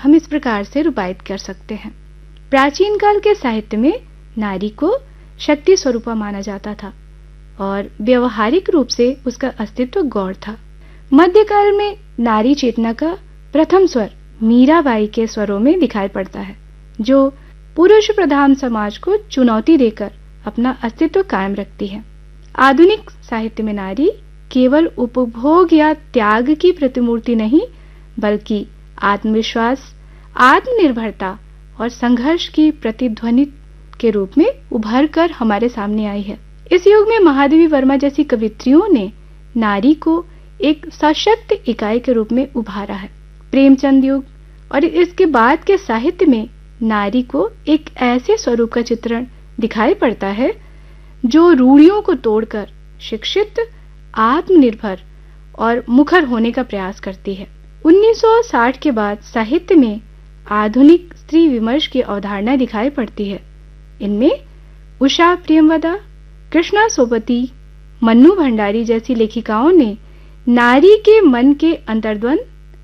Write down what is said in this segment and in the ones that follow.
हम इस प्रकार से रूपायित कर सकते हैं। प्राचीन काल के साहित्य में नारी को शक्ति स्वरूपा माना जाता था और व्यवहारिक रूप से उसका अस्तित्व गौण था। मध्यकाल में नारी चेतना का प्रथम स्वर मीराबाई के स्वरों में दिखाई पड़ता है, जो पुरुष प्रधान समाज को चुनौती देकर अपना अस्तित्व कायम रखती है। आधुनिक साहित्य में नारी केवल उपभोग या त्याग की प्रतिमूर्ति नहीं, बल्कि आत्मविश्वास, आत्मनिर्भरता और संघर्ष की प्रतिध्वनि के रूप में उभर कर हमारे सामने आई है। इस युग में महादेवी वर्मा जैसी कवित्रियों ने नारी को एक सशक्त इकाई के रूप में उभारा है। प्रेमचंद युग और इसके बाद के साहित्य में नारी को एक ऐसे स्वरूप का चित्रण दिखाई पड़ता है जो रूढ़ियों को तोड़कर शिक्षित, आत्मनिर्भर और मुखर होने का प्रयास करती है। 1960 के बाद साहित्य में आधुनिक स्त्री विमर्श की अवधारणा दिखाई पड़ती है। इनमें उषा प्रेमवदा, कृष्णा सोबती, मन्नू भंडारी जैसी लेखिकाओं ने नारी के मन के अंतर्द्वंद,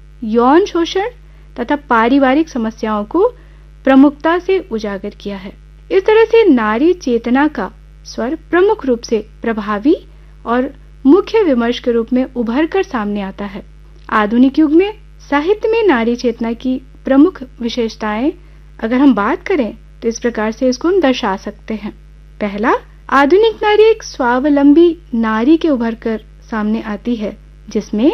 यौन शोषण तथा पारिवारिक समस्याओं को प्रमुखता से उजागर किया है। इस तरह से नारी चेतना का स्वर प्रमुख रूप से प्रभावी और मुख्य विमर्श के रूप में उभर कर सामने आता है। आधुनिक युग में साहित्य में नारी चेतना की प्रमुख विशेषताएं अगर हम बात करें तो इस प्रकार से इसको हम दर्शा सकते हैं। पहला, आधुनिक नारी एक स्वावलंबी नारी के उभर कर सामने आती है, जिसमें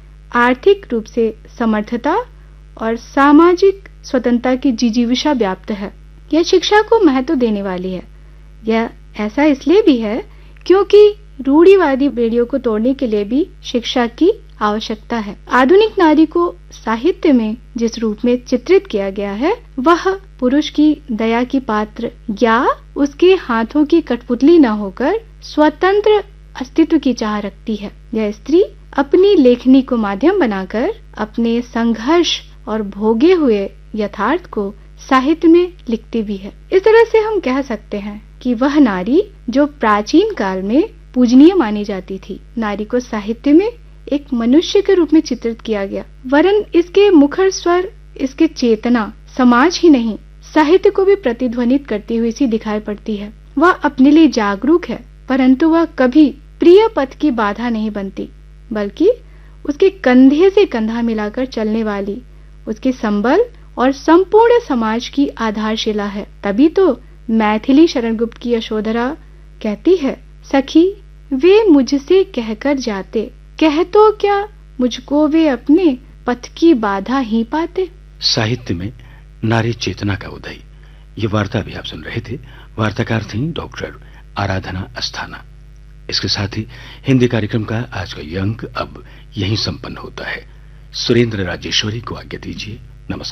आर्थिक रूप से समर्थता और सामाजिक स्वतंत्रता की जिजीविषा व्याप्त है। यह शिक्षा को महत्व देने वाली है। यह ऐसा इसलिए भी है क्योंकि रूढ़िवादी बेड़ियों को तोड़ने के लिए भी शिक्षा की आवश्यकता है। आधुनिक नारी को साहित्य में जिस रूप में चित्रित किया गया है, वह पुरुष की दया की पात्र या उसके हाथों की कठपुतली न होकर स्वतंत्र अस्तित्व की चाह रखती है। यह स्त्री अपनी लेखनी को माध्यम बनाकर अपने संघर्ष और भोगे हुए यथार्थ को साहित्य में लिखती भी है। इस तरह से हम कह सकते हैं कि वह नारी जो प्राचीन काल में पूजनीय मानी जाती थी, नारी को साहित्य में एक मनुष्य के रूप में चित्रित किया गया। वरन इसके मुखर स्वर, इसके चेतना समाज ही नहीं साहित्य को भी प्रतिध्वनित करती हुई सी दिखाई पड़ती है। वह अपने लिए जागरूक है, परंतु वह कभी प्रिय पथ की बाधा नहीं बनती, बल्कि उसके कंधे से कंधा मिलाकर चलने वाली, उसके संबल और संपूर्ण समाज की आधारशिला है। तभी तो मैथिली शरण गुप्त की यशोधरा कहती है, सखी वे मुझसे कहकर जाते, कह तो क्या मुझको वे अपने पथ की बाधा ही पाते। साहित्य में नारी चेतना का उदय, ये वार्ता भी आप सुन रहे थे। वार्ताकार थी डॉक्टर आराधना अस्थाना। इसके साथ ही हिंदी कार्यक्रम का आज का ये अंक अब यहीं संपन्न होता है। सुरेंद्र राजेश्वरी को आज्ञा दीजिए। नमस्कार।